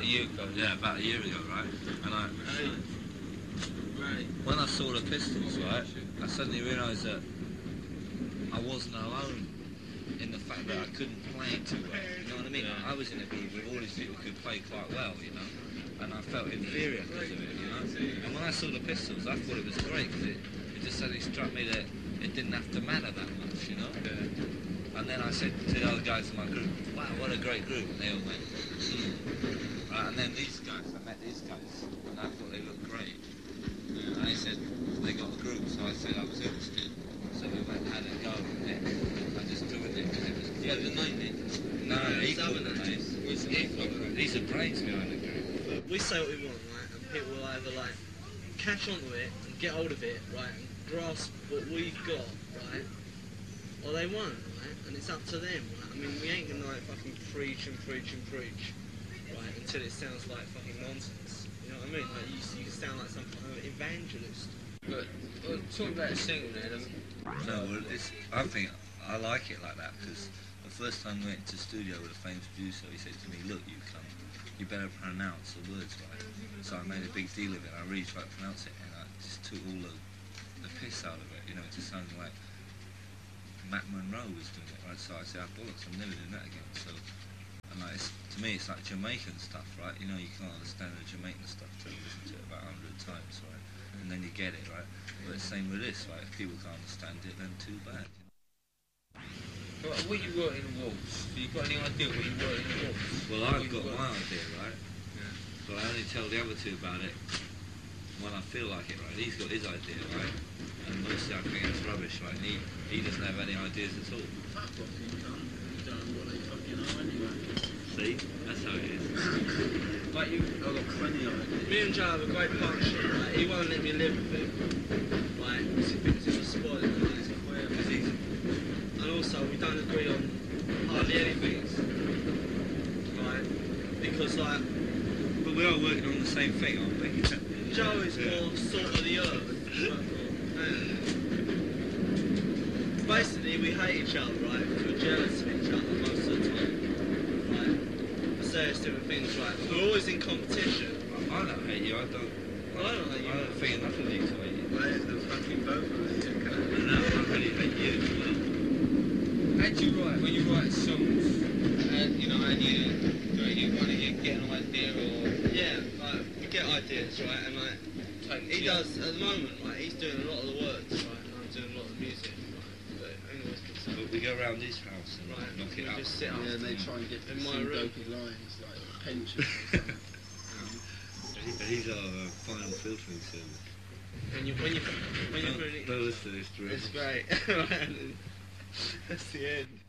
about a year ago. Yeah, about a year ago, right? And when I saw the Pistols, right, I suddenly realised that I wasn't alone in the fact that I couldn't play too well. You know what I mean? Yeah. I was in a group with all these people who could play quite well, you know, and I felt inferior because of it, you know. And when I saw the Pistols, I thought it was great because it just suddenly struck me that it didn't have to matter that much, you know. Yeah. And then I said to the other guys in my group, wow, what a great group. And they all went, Right, and then these guys, I met these guys, and I thought they looked great. And they said they got a group, so I said I was interested. So we went and had a go with it. I just joined it because it was You had the name then? No, he called the name. These are brains behind the group. We say what we want, right, and people will either like catch onto it and get hold of it, right, and grasp what we've got, right, or they won't, right, and it's up to them, right. I mean, we ain't gonna like fucking preach and preach and preach, right, until it sounds like fucking nonsense. You know what I mean? Like you sound like some kind of evangelist. But talking about a single then, No, well, I think I like it like that because the first time we went to the studio with a famous producer, he said to me, look, you better pronounce the words right. So I made a big deal of it. I really tried to pronounce it, and I just took all the piss out of it. You know, it just sounded like Matt Monroe was doing it, right? So I said, bollocks, I'm never doing that again. So, and like, to me, it's like Jamaican stuff, right? You know, you can't understand the Jamaican stuff till you listen to it about 100 times, right? And then you get it, right? But it's the same with this, right? If people can't understand it, then too bad. You know? But what you wrote in the waltz? Have you got any idea what you wrote in the waltz? Well, I've got my idea, right? Yeah. But I only tell the other two about it when I feel like it, right? He's got his idea, right? And mostly I think it's rubbish, right? And he doesn't have any ideas at all. Fuck off, you cunt. You don't know what they fucking are anyway. See? That's how it is. Like you, I've got plenty of ideas. Me and Joe have a great partnership, right? He won't let me live with him, right? Because he thinks it will spoil it, right? Because he's... And also, we don't agree on hardly anything, right? Because, like, But we are working on the same thing, aren't we? Joe is more salt of the earth. Basically, we hate each other, right? Because we're jealous of each other most of the time, right? For various different things, right? We're always in competition. I don't hate you, I don't hate you. I don't think enough of you to hate you. Where's the fucking both of us? No, I really hate you as well. how do you write? When you write songs, you know, and you want to get an idea or... Yeah, like, we get ideas, right? And like, he does, at the moment, right, he's doing a lot of the words, right? And I'm doing a lot of the music, right? But anyways, But we go around his house and right, knock we it out. just sit up. Yeah, and they try and get In some my room. dopey lines like pension. He's our final filtering service. When you really... Don't listen to this, It's great. That's the end.